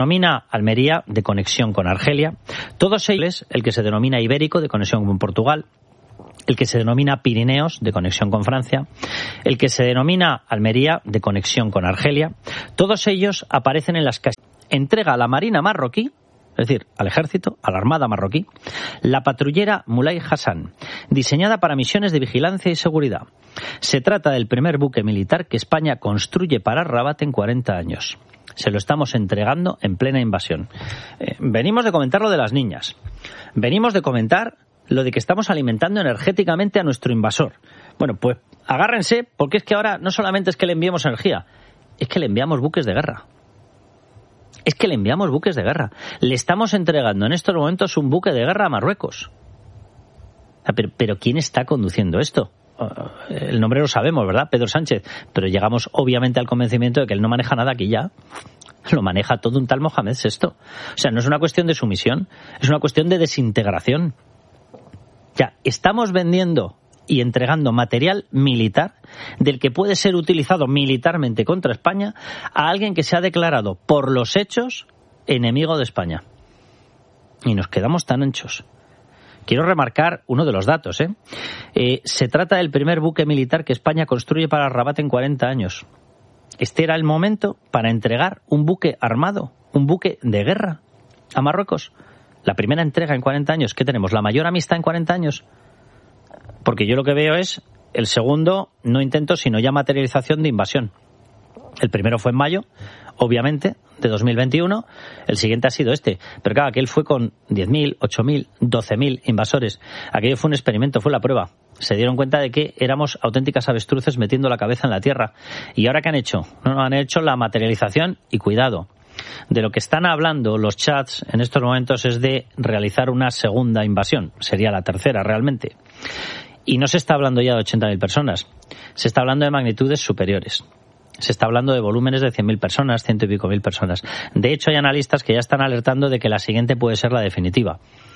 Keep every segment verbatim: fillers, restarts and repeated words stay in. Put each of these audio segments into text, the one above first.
denomina Almería, de conexión con Argelia. Todos ellos, el que se denomina Ibérico, de conexión con Portugal. El que se denomina Pirineos, de conexión con Francia. El que se denomina Almería, de conexión con Argelia. Todos ellos aparecen en las que entrega a la Marina marroquí, es decir, al ejército, a la Armada marroquí, la patrullera Mulay Hassan, diseñada para misiones de vigilancia y seguridad. Se trata del primer buque militar que España construye para Rabat en cuarenta años. Se lo estamos entregando en plena invasión. Eh, venimos de comentar lo de las niñas. Venimos de comentar lo de que estamos alimentando energéticamente a nuestro invasor. Bueno, pues agárrense, porque es que ahora no solamente es que le enviemos energía, es que le enviamos buques de guerra. Es que le enviamos buques de guerra. Le estamos entregando en estos momentos un buque de guerra a Marruecos. Pero, pero ¿quién está conduciendo esto? El nombre lo sabemos, ¿verdad? Pedro Sánchez. Pero llegamos obviamente al convencimiento de que él no maneja nada aquí ya. Lo maneja todo un tal Mohamed sexto. O sea, no es una cuestión de sumisión, es una cuestión de desintegración. Ya, estamos vendiendo y entregando material militar del que puede ser utilizado militarmente contra España a alguien que se ha declarado por los hechos enemigo de España. Y nos quedamos tan anchos. Quiero remarcar uno de los datos, ¿eh? Eh, se trata del primer buque militar que España construye para Rabat en cuarenta años. Este era el momento para entregar un buque armado, un buque de guerra a Marruecos. La primera entrega en cuarenta años. ¿Qué tenemos? ¿La mayor amistad en cuarenta años? Porque yo lo que veo es el segundo, no intento, sino ya materialización de invasión. El primero fue en mayo, obviamente, de dos mil veintiuno. El siguiente ha sido este. Pero claro, aquel fue con diez mil, ocho mil, doce mil invasores. Aquello fue un experimento, fue la prueba. Se dieron cuenta de que éramos auténticas avestruces metiendo la cabeza en la tierra. ¿Y ahora qué han hecho? No, no, han hecho la materialización y cuidado. De lo que están hablando los chats en estos momentos es de realizar una segunda invasión. Sería la tercera realmente. Y no se está hablando ya de ochenta mil personas. Se está hablando de magnitudes superiores. Se está hablando de volúmenes de cien mil personas, ciento y pico mil personas. De hecho, hay analistas que ya están alertando de que la siguiente puede ser la definitiva.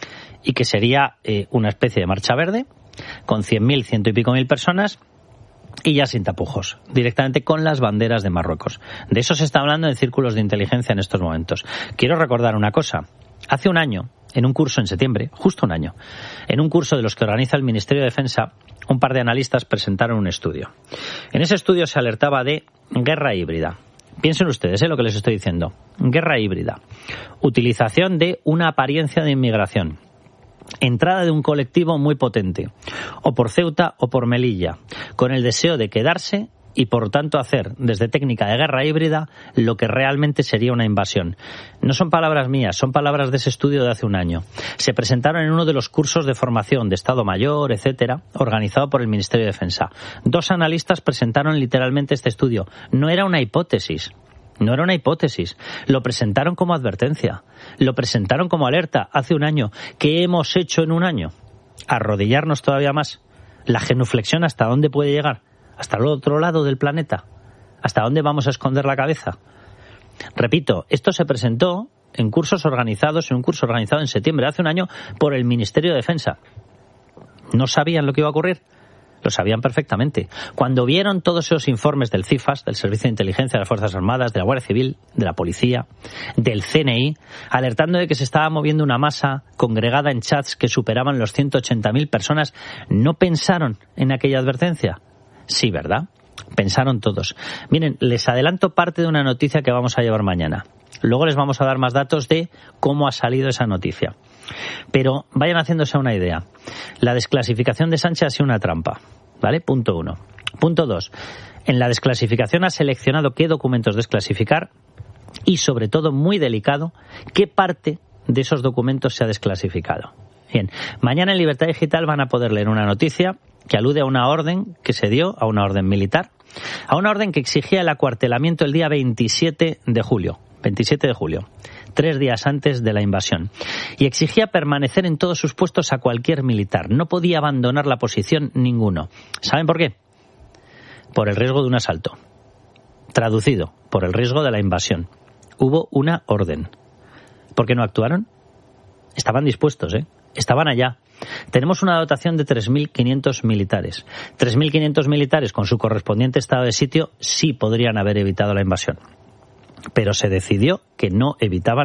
Y que sería eh, una especie de marcha verde con cien mil, ciento y pico mil personas y ya sin tapujos, directamente con las banderas de Marruecos. De eso se está hablando en círculos de inteligencia en estos momentos. Quiero recordar una cosa. Hace un año, en un curso en septiembre, justo un año, en un curso de los que organiza el Ministerio de Defensa, un par de analistas presentaron un estudio. En ese estudio se alertaba de guerra híbrida. Piensen ustedes, ¿eh?, lo que les estoy diciendo. Guerra híbrida. Utilización de una apariencia de inmigración. Entrada de un colectivo muy potente, o por Ceuta o por Melilla, con el deseo de quedarse y por tanto hacer desde técnica de guerra híbrida lo que realmente sería una invasión. No son palabras mías, son palabras de ese estudio de hace un año. Se presentaron en uno de los cursos de formación de Estado Mayor, etcétera, organizado por el Ministerio de Defensa. Dos analistas presentaron literalmente este estudio. No era una hipótesis. No era una hipótesis. Lo presentaron como advertencia. Lo presentaron como alerta hace un año. ¿Qué hemos hecho en un año? Arrodillarnos todavía más. La genuflexión, ¿hasta dónde puede llegar? ¿Hasta el otro lado del planeta? ¿Hasta dónde vamos a esconder la cabeza? Repito, esto se presentó en cursos organizados, en un curso organizado en septiembre de hace un año por el Ministerio de Defensa. ¿No sabían lo que iba a ocurrir? Lo sabían perfectamente. Cuando vieron todos esos informes del CIFAS, del Servicio de Inteligencia de las Fuerzas Armadas, de la Guardia Civil, de la Policía, del C N I, alertando de que se estaba moviendo una masa congregada en chats que superaban los ciento ochenta mil personas, ¿no pensaron en aquella advertencia? Sí, ¿verdad? Pensaron todos. Miren, les adelanto parte de una noticia que vamos a llevar mañana. Luego les vamos a dar más datos de cómo ha salido esa noticia. Pero vayan haciéndose una idea. La desclasificación de Sánchez ha sido una trampa, ¿vale? Punto uno. Punto dos. En la desclasificación ha seleccionado qué documentos desclasificar y, sobre todo, muy delicado, qué parte de esos documentos se ha desclasificado. Bien, mañana en Libertad Digital van a poder leer una noticia que alude a una orden que se dio, a una orden militar, a una orden que exigía el acuartelamiento el día veintisiete de julio. veintisiete de julio, tres días antes de la invasión. Y exigía permanecer en todos sus puestos a cualquier militar. No podía abandonar la posición ninguno. ¿Saben por qué? Por el riesgo de un asalto. Traducido, por el riesgo de la invasión. Hubo una orden. ¿Por qué no actuaron? Estaban dispuestos, ¿eh? Estaban allá. Tenemos una dotación de tres mil quinientos militares. tres mil quinientos militares con su correspondiente estado de sitio sí podrían haber evitado la invasión. pero se decidió que no evitaba